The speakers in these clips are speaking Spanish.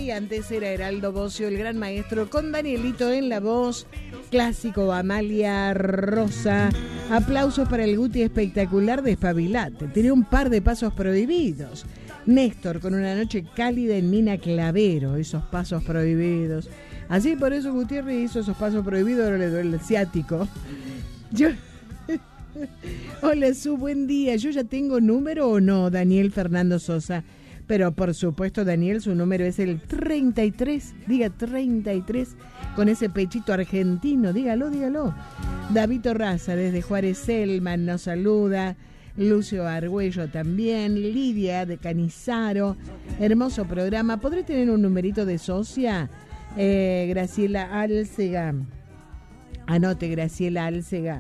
y antes era Heraldo Bocio, el gran maestro, con Danielito en la voz, clásico Amalia Rosa. Aplausos para el Guti espectacular de Espabilate. Tiene un par de pasos prohibidos. Néstor con una noche cálida en Mina Clavero, esos pasos prohibidos. Así por eso Gutiérrez hizo esos pasos prohibidos, ahora le duele el ciático. Hola, buen día. ¿Yo ya tengo número o no, Daniel Fernando Sosa? Pero por supuesto, Daniel, su número es el 33. Diga 33, con ese pechito argentino. Dígalo. David Raza, desde Juárez Selman, nos saluda. Lucio Argüello también. Lidia de Canizaro. Hermoso programa. ¿Podré tener un numerito de socia? Graciela Álcega. Anote, Graciela Álcega.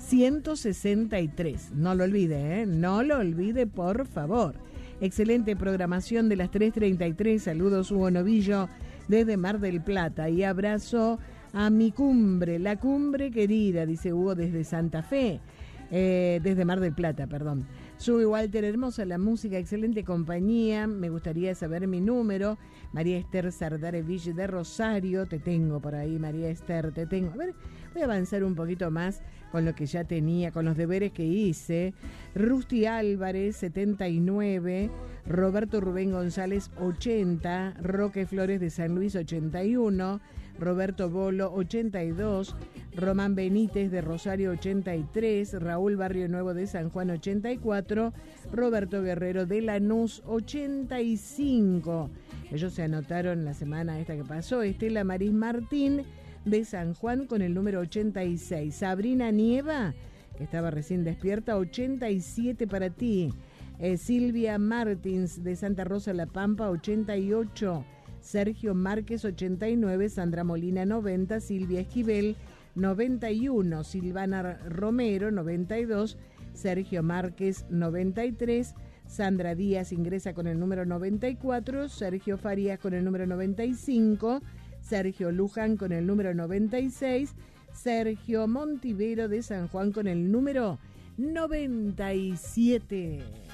163. No lo olvide, no lo olvide, por favor. Excelente programación de las 3:33. Saludos, Hugo Novillo, desde Mar del Plata. Y abrazo a mi cumbre, la cumbre querida, dice Hugo, desde Santa Fe. Desde Mar del Plata, perdón. Sube Walter, hermosa la música, excelente compañía. Me gustaría saber mi número. María Esther Sardarevich de Rosario. Te tengo por ahí, María Esther, te tengo. A ver, voy a avanzar un poquito más con lo que ya tenía, con los deberes que hice. Rusty Álvarez, 79. Roberto Rubén González, 80. Roque Flores de San Luis, 81. Roberto Bolo, 82. Román Benítez de Rosario, 83. Raúl Barrio Nuevo de San Juan, 84. Roberto Guerrero de Lanús, 85. Ellos se anotaron la semana esta que pasó. Estela Maris Martín de San Juan con el número 86. Sabrina Nieva, que estaba recién despierta, 87 para ti. Silvia Martins de Santa Rosa La Pampa, 88. Sergio Márquez, 89. Sandra Molina, 90. Silvia Esquivel, 91. Silvana Romero, 92. Sergio Márquez, 93. Sandra Díaz ingresa con el número 94. Sergio Farías con el número 95. Sergio Luján con el número 96. Sergio Montivero de San Juan con el número 97.